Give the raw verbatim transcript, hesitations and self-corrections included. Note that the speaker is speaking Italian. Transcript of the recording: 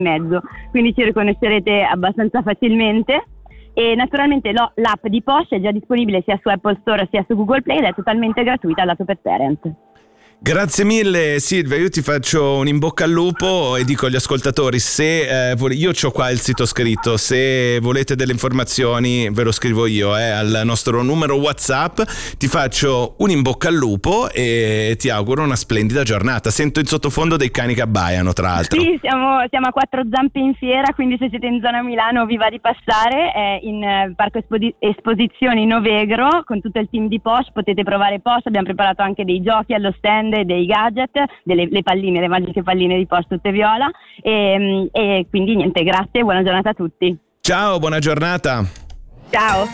mezzo, quindi ci riconoscerete abbastanza facilmente. E naturalmente lo, l'app di Posh è già disponibile sia su Apple Store sia su Google Play ed è totalmente gratuita lato per parent. Grazie mille Silvia, io ti faccio un in bocca al lupo e dico agli ascoltatori, se eh, vo- io c'ho qua il sito scritto, se volete delle informazioni ve lo scrivo io eh, al nostro numero WhatsApp, ti faccio un in bocca al lupo e ti auguro una splendida giornata. Sento in sottofondo dei cani che abbaiano, tra l'altro. Sì, siamo, siamo a quattro zampe in fiera, quindi se siete in zona Milano vi va di passare, è in eh, Parco Espo- Esposizioni Novegro con tutto il team di Posh, potete provare Posh, abbiamo preparato anche dei giochi allo stand, dei gadget, delle le palline, le magiche palline di Posh tutte viola e, e quindi niente, grazie e buona giornata a tutti. Ciao, buona giornata. Ciao.